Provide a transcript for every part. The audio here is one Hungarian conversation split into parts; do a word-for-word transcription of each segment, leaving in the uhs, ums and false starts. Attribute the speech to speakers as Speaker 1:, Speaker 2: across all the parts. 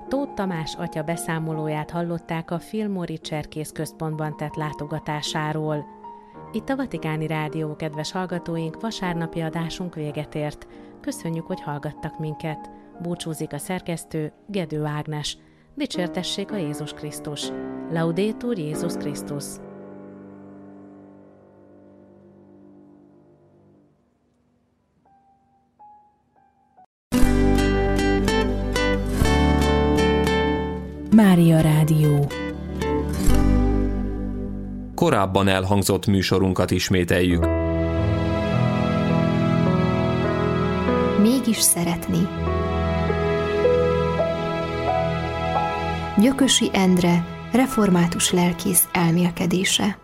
Speaker 1: Tóth Tamás atya beszámolóját hallották a Filmori Cserkész Központban tett látogatásáról. Itt a Vatikáni Rádió, kedves hallgatóink, vasárnapi adásunk véget ért. Köszönjük, hogy hallgattak minket. Búcsúzik a szerkesztő, Gedő Ágnes. Dicsértessék a Jézus Krisztus. Laudetur Jézus Krisztus.
Speaker 2: Mária Rádió.
Speaker 3: Korábban elhangzott műsorunkat ismételjük.
Speaker 2: Mégis szeretni. Gyökösi Endre, református lelkész elmélkedése.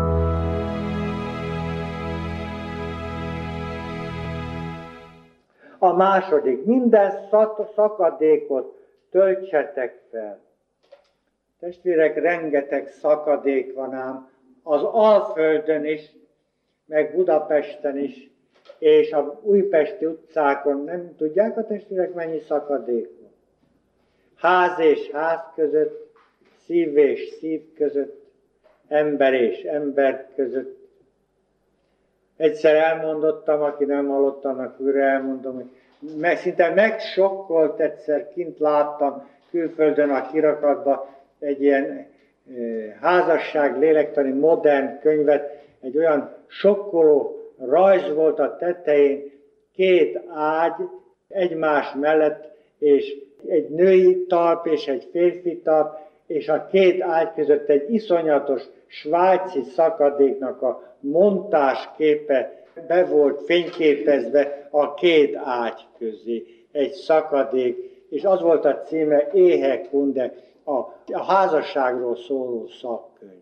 Speaker 4: A második, minden szakadékot töltsetek fel. Testvérek, rengeteg szakadék van ám az Alföldön is, meg Budapesten is, és a újpesti utcákon. Nem tudják a testvérek, mennyi szakadék van? Ház és ház között, szív és szív között, ember és ember között. Egyszer elmondottam, aki nem hallott, annak újra elmondom, hogy meg, szinte megsokkolt, egyszer kint láttam külföldön a kirakatban egy ilyen e, házasság lélektani modern könyvet, egy olyan sokkoló rajz volt a tetején, két ágy egymás mellett, és egy női talp és egy férfi talp, és a két ágy között egy iszonyatos svájci szakadéknak a montásképe be volt fényképezve a két ágy közé, egy szakadék, és az volt a címe Ehe Kunde, a, a házasságról szóló szakkönyv.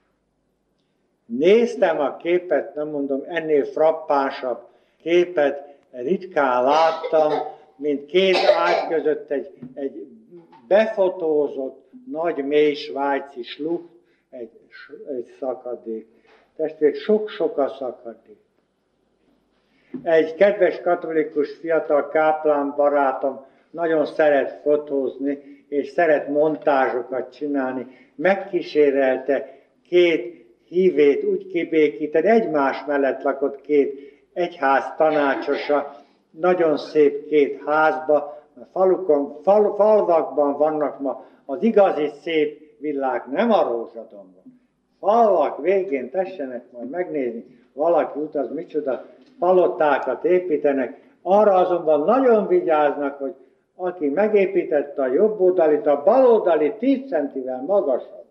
Speaker 4: Néztem a képet, nem mondom, ennél frappánsabb képet ritkán láttam, mint két ágy között egy, egy befotózott, nagy, mély svájci sluch, egy, egy szakadék. Testvérek, sok-sok a szakadék. Egy kedves katolikus fiatal káplán barátom nagyon szeret fotózni, és szeret montázsokat csinálni. Megkísérelte két hívét úgy kibékíteni, egymás mellett lakott két egyház tanácsosa, nagyon szép két házba, a falukon, fal, falvakban vannak ma az igazi szép villák, nem a rózsadombon. Falvak végén tessenek majd megnézni, valaki utaz, micsoda palotákat építenek, arra azonban nagyon vigyáznak, hogy aki megépítette a jobb oldalit, a bal oldali tíz centivel magasabb.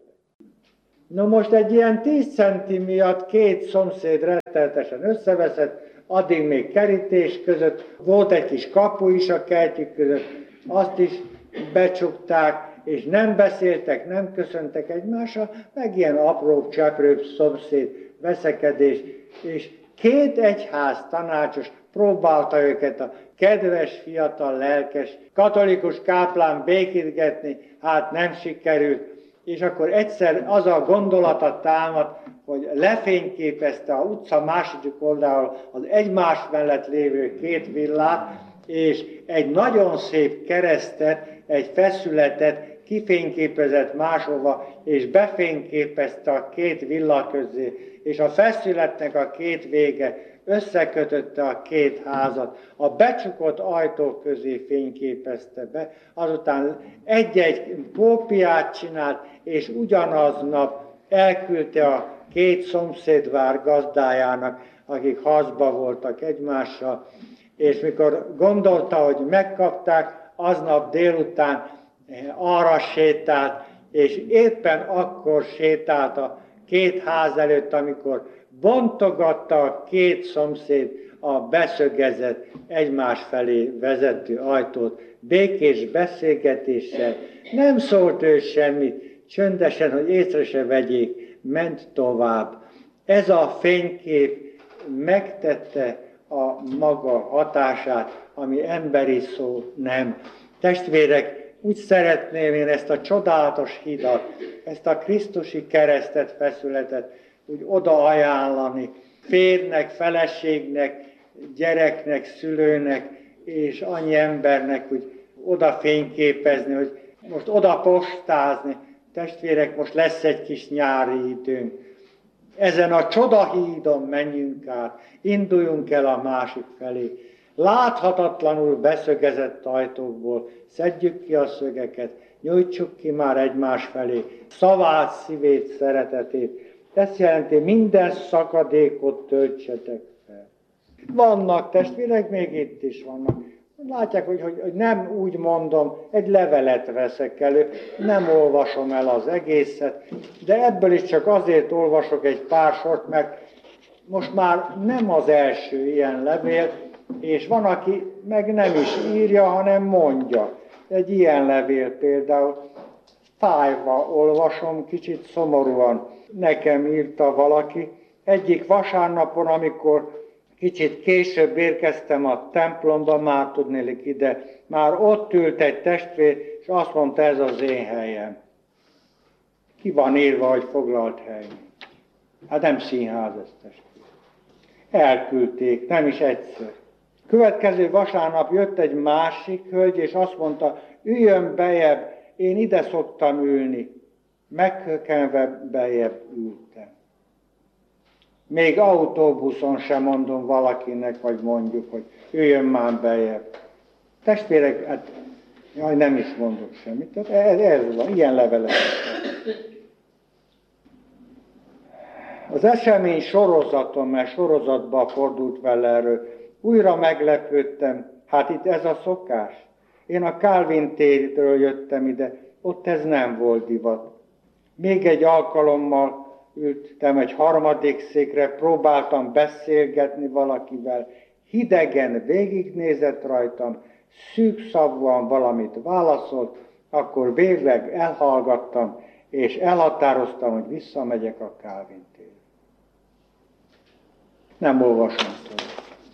Speaker 4: No most egy ilyen tíz centi miatt két szomszéd rettenetesen összeveszett, addig még kerítés között, volt egy kis kapu is a kertjük között, azt is becsukták, és nem beszéltek, nem köszöntek egymásra, meg ilyen apró, cseprőbb szomszéd veszekedés, és két egyház tanácsos próbálta őket a kedves, fiatal, lelkes, katolikus káplán békítgetni, hát nem sikerült, és akkor egyszer az a gondolata támad, hogy lefényképezte a utca második oldalról az egymás mellett lévő két villát, és egy nagyon szép keresztet, egy feszületet kifényképezett máshova, és befényképezte a két villa közé, és a feszületnek a két vége összekötötte a két házat, a becsukott ajtók közé fényképezte be, azután egy-egy kópiát csinált, és ugyanaznap elküldte a két szomszédvár gazdájának, akik harcba voltak egymással, és mikor gondolta, hogy megkapták, aznap délután arra sétált, és éppen akkor sétált a két ház előtt, amikor bontogatta a két szomszéd a beszögezett, egymás felé vezető ajtót, békés beszélgetéssel. Nem szólt ő semmit, csöndesen, hogy észre se vegyék, ment tovább. Ez a fénykép megtette a maga hatását, ami emberi szó nem. Testvérek, úgy szeretném én ezt a csodálatos hidat, ezt a krisztusi keresztet, feszületet úgy oda ajánlani férnek, feleségnek, gyereknek, szülőnek és annyi embernek úgy oda fényképezni, hogy most oda postázni. Testvérek, most lesz egy kis nyári időnk. Ezen a csodahídon menjünk át, induljunk el a másik felé. Láthatatlanul beszögezett ajtókból szedjük ki a szögeket, nyújtsuk ki már egymás felé szavát, szívét, szeretetét. Ez jelenti, minden szakadékot töltsetek fel. Vannak testvérek, még itt is vannak. Látják, hogy, hogy, hogy nem úgy mondom, egy levelet veszek elő, nem olvasom el az egészet, de ebből is csak azért olvasok egy pár sort, mert most már nem az első ilyen levél, és van, aki meg nem is írja, hanem mondja. Egy ilyen levél például, fájva olvasom, kicsit szomorúan. Nekem írta valaki, egyik vasárnapon, amikor kicsit később érkeztem a templomba, már tudnélik ide, már ott ült egy testvér, és azt mondta, ez az én helyem. Ki van írva, hogy foglalt hely? Hát nem színház ez, testvér. Elküldték, nem is egyszer. Következő vasárnap jött egy másik hölgy, és azt mondta, üljön bejebb, én ide szoktam ülni. Meghökkenve bejebb ültem. Még autóbuszon sem mondom valakinek, vagy mondjuk, hogy üljön már bejebb. Testvérek, hát jaj, nem is mondok semmit. Ez, ez van, ilyen levelek. Az esemény sorozaton, mert sorozatba fordult vele erről, újra meglepődtem, hát itt ez a szokás. Én a Kálvin térről jöttem ide, ott ez nem volt divat. Még egy alkalommal ültem egy harmadik székre, próbáltam beszélgetni valakivel, hidegen végignézett rajtam, szűkszavúan valamit válaszolt, akkor végleg elhallgattam, és elhatároztam, hogy visszamegyek a Kálvin térre. Nem olvasom tovább.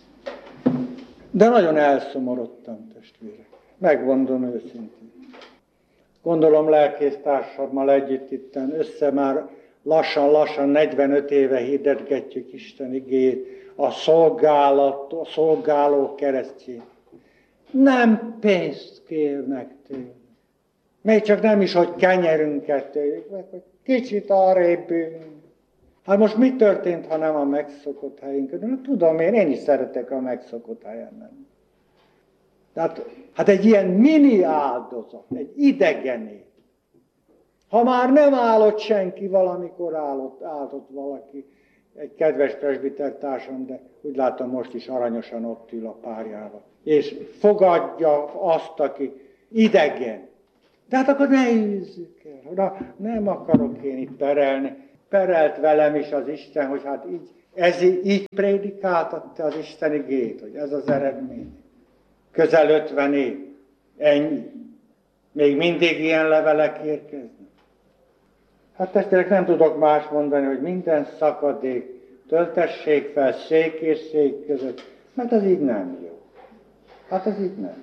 Speaker 4: De nagyon elszomorodtam, testvérek. Megmondom őszintén. Gondolom lelkésztársammal együtt itten össze már lassan-lassan negyvenöt éve hirdetgetjük Isten igéjét, a szolgálat, a szolgáló keresztjén. Nem pénzt kérnek tőlünk. Még csak nem is, hogy kenyerünket tőlük, mert hogy kicsit arrébb ülünk. Hát most mi történt, ha nem a megszokott helyünkön? Tudom én, én is szeretek a megszokott helyen menni. Tehát, hát egy ilyen mini áldozat, egy idegené. Ha már nem állott senki, valamikor állott, álltott valaki, egy kedves presbitertársam, de úgy látom most is aranyosan ott ül a párjával. És fogadja azt, aki idegen. De hát akkor ne űzzük el. Na, nem akarok én itt perelni. Perelt velem is az Isten, hogy hát így, ez így prédikáltatta az Isten igét, hogy ez az eredmény. Közel ötven év. Ennyi. Még mindig ilyen levelek érkeznek. Hát testvérek, nem tudok más mondani, hogy minden szakadék töltessék fel szék és szék között, mert az így nem jó. Hát az így nem.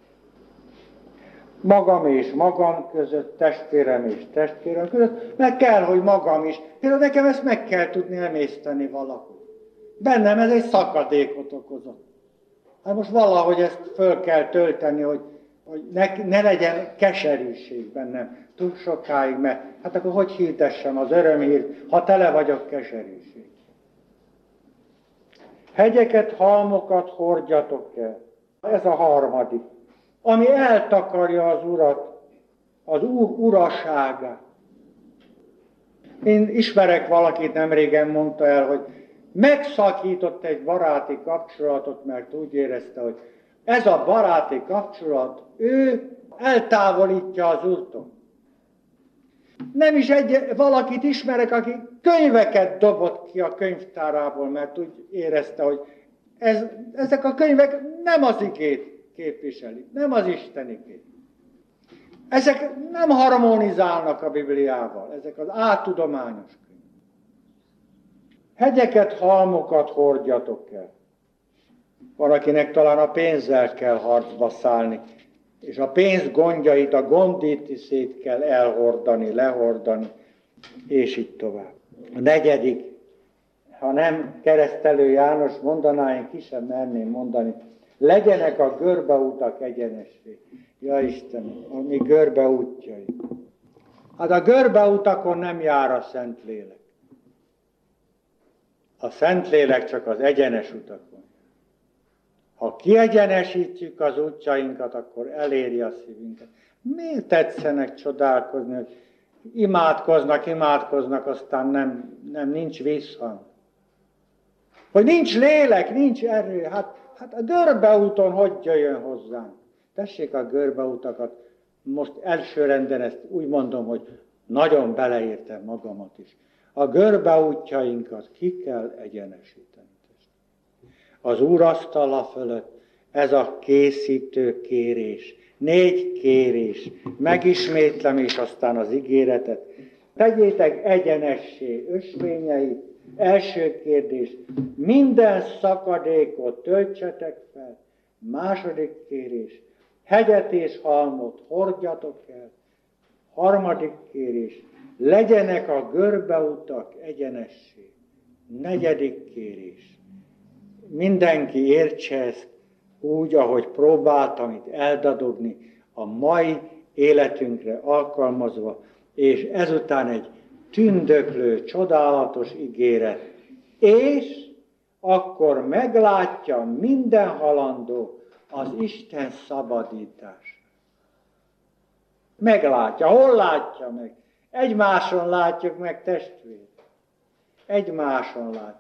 Speaker 4: Magam és magam között, testvérem és testvérem között, meg kell, hogy magam is. Például nekem ezt meg kell tudni emészteni valahol. Bennem ez egy szakadékot okozott. Hát most valahogy ezt föl kell tölteni, hogy, hogy ne, ne legyen keserűség bennem túl sokáig, mert hát akkor hogy hirdessem az örömhírt, ha tele vagyok keserűség. Hegyeket, halmokat hordjatok el. Ez a harmadik. Ami eltakarja az Urat, az Úr uraságát. Én ismerek valakit, nemrégen mondta el, hogy megszakított egy baráti kapcsolatot, mert úgy érezte, hogy ez a baráti kapcsolat, ő eltávolítja az Úrtól. Nem is egy, valakit ismerek, aki könyveket dobott ki a könyvtárából, mert úgy érezte, hogy ez, ezek a könyvek nem az igét képviselik, nem az Isten igét. Ezek nem harmonizálnak a Bibliával, ezek az áltudományos könyvek. Hegyeket, halmokat hordjatok el. Van, akinek talán a pénzzel kell harcba szállni, és a pénz gondjait, a gondítiszét kell elhordani, lehordani, és így tovább. A negyedik, ha nem Keresztelő János mondaná, én ki sem merném mondani, Legyenek a görbeutak egyenessé. Ja Istenem, a mi görbeútjai. Hát a görbeutakon nem jár a Szentlélek. A Szentlélek csak az egyenes utakon. Ha kiegyenesítjük az útjainkat, akkor eléri a szívünket. Miért tetszenek csodálkozni, hogy imádkoznak, imádkoznak, aztán nem, nem nincs visszhang. Hogy nincs lélek, nincs erő. Hát, hát a görbeúton hogy jöjjön hozzánk? Tessék a görbeutakat, most elsőrenden ezt úgy mondom, hogy nagyon beleértem magamat is. A görbeútjainkat ki kell egyenesíteni. Az Úr asztala fölött ez a készítő kérés. Négy kérés. Megismétlem és aztán az ígéretet. Tegyétek egyenessé ösvényeit. Első kérdés. Minden szakadékot töltsetek fel. Második kérés. Hegyet és halmot hordjatok el. Harmadik kérés. Legyenek a görbeutak egyenessé. Negyedik kérés. Mindenki értse ezt úgy, ahogy próbáltam itt eldadogni, a mai életünkre alkalmazva, és ezután egy tündöklő, csodálatos ígéret. És akkor meglátja minden halandó az Isten szabadítását. Meglátja. Hol látja meg? Egymáson látjuk meg, testvér. Egymáson látjuk.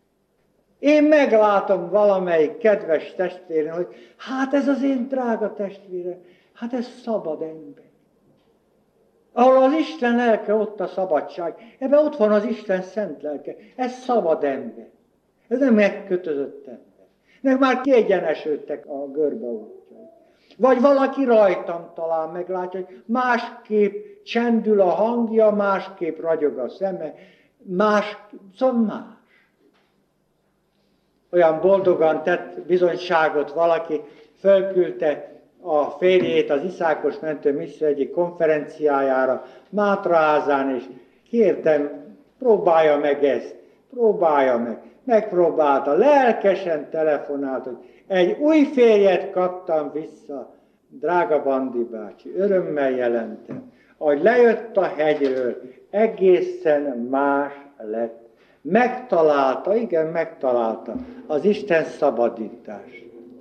Speaker 4: Én meglátom valamelyik kedves testvérem, hogy hát ez az én drága testvérem, hát ez szabad ember. Ahol az Isten lelke, ott a szabadság. Ebben ott van az Isten szent lelke. Ez szabad ember. Ez nem megkötözött ember. Meg már kiegyenesültek a görbeútjai. Vagy valaki rajtam talán meglátja, hogy másképp csendül a hangja, másképp ragyog a szeme, más, szóval más. Olyan boldogan tett bizonyságot valaki, fölküldte a férjét az Iszákos Mentő Misszió egyik konferenciájára Mátraházán, és kértem, próbálja meg ezt, próbálja meg. Megpróbálta, lelkesen telefonált, hogy egy új férjet kaptam vissza, drága Bandi bácsi, örömmel jelentem, ahogy lejött a hegyről, egészen más lett. Megtalálta, igen, megtalálta az Isten szabadítás.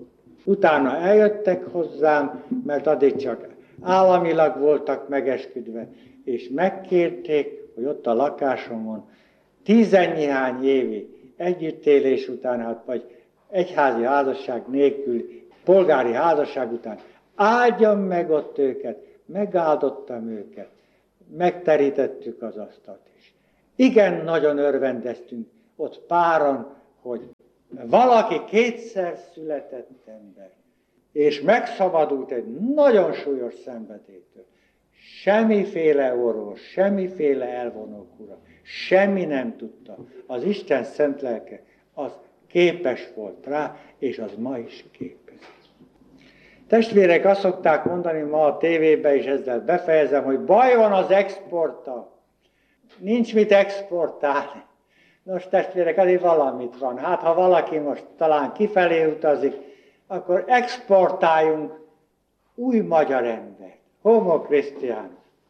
Speaker 4: Utána eljöttek hozzám, mert addig csak államilag voltak megesküdve, és megkérték, hogy ott a lakásomon tízennyihány évi együttélés után, hát vagy egyházi házasság nélkül, polgári házasság után áldjam meg ott őket, megáldottam őket, megterítettük az asztalt is. Igen, nagyon örvendeztünk ott páran, hogy valaki kétszer született ember, és megszabadult egy nagyon súlyos szenvedélytől. Semmiféle orvos, semmiféle elvonó kura, semmi nem tudta. Az Isten szent lelke, az képes volt rá, és az ma is képes. Testvérek, azt szokták mondani ma a tévében, és ezzel befejezem, hogy baj van az exporttal. Nincs mit exportálni. Nos, testvérek, azért valamit van. Hát, ha valaki most talán kifelé utazik, akkor exportáljunk új magyar embert, homo Christian.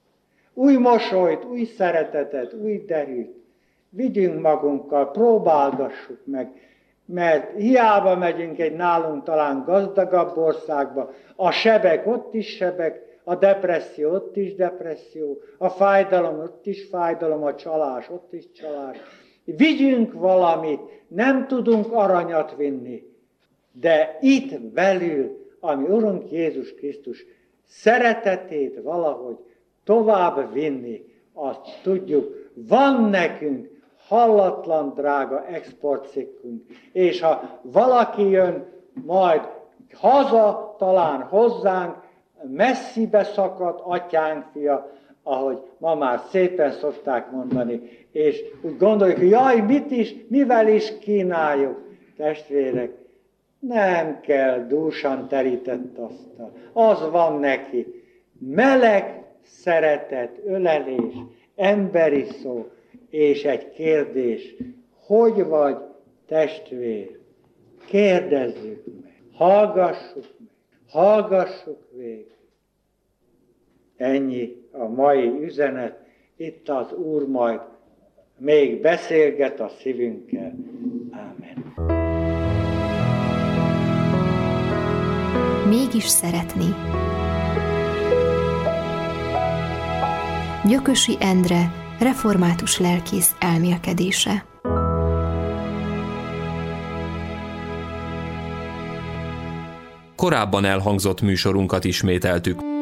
Speaker 4: Új mosolyt, új szeretetet, új derűt. Vigyünk magunkkal, próbálgassuk meg, mert hiába megyünk egy nálunk talán gazdagabb országba, a sebek ott is sebek, a depresszió ott is depresszió, a fájdalom ott is fájdalom, a csalás ott is csalás. Vigyünk valamit, nem tudunk aranyat vinni, de itt belül, ami Urunk Jézus Krisztus szeretetét valahogy tovább vinni, azt tudjuk, van nekünk hallatlan drága exportcikkünk, és ha valaki jön majd haza, talán hozzánk, messzibe szakadt atyánk fia, ahogy ma már szépen szokták mondani, és úgy gondoljuk, hogy jaj, mit is, mivel is kínáljuk, testvérek, nem kell dúsan terített asztal. Az van neki. Meleg szeretet, ölelés, emberi szó, és egy kérdés, hogy vagy testvér? Kérdezzük meg. Hallgassuk meg, hallgassuk végig. Ennyi a mai üzenet. Itt az Úr majd még beszélget a szívünkkel. Ámen.
Speaker 2: Mégis szeretni. Gyökösi Endre, református lelkész elmélkedése.
Speaker 3: Korábban elhangzott műsorunkat ismételtük.